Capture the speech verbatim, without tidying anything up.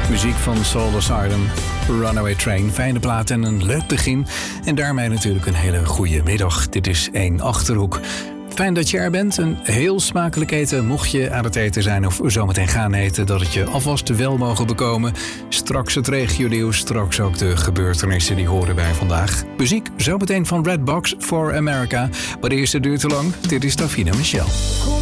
Muziek van Soul Asylum, Runaway Train. Fijne plaat en een leuk begin. En daarmee natuurlijk een hele goede middag. Dit is één Achterhoek. Fijn dat je er bent. Een heel smakelijk eten. Mocht je aan het eten zijn of zometeen gaan eten, dat het je alvast wel mogen bekomen. Straks het regionieuws, straks ook de gebeurtenissen die horen bij vandaag. Muziek zometeen van Redbox for America. Maar de eerste duurt te lang. Dit is Davina Michel.